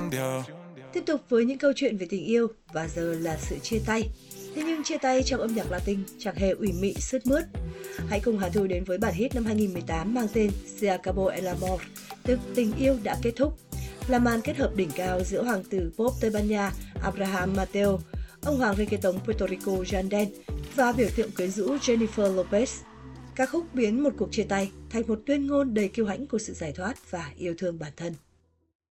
Tiếp tục với những câu chuyện về tình yêu và giờ là sự chia tay. Thế nhưng chia tay trong âm nhạc Latin chẳng hề ủy mị sướt mướt. Hãy cùng Hà Thu đến với bản hit năm 2018 mang tên Se acabó el amor, tức tình yêu đã kết thúc, là màn kết hợp đỉnh cao giữa hoàng tử pop Tây Ban Nha Abraham Mateo, ông hoàng reggaeton Puerto Rico Yandel và biểu tượng quyến rũ Jennifer Lopez. Ca khúc biến một cuộc chia tay thành một tuyên ngôn đầy kiêu hãnh của sự giải thoát và yêu thương bản thân.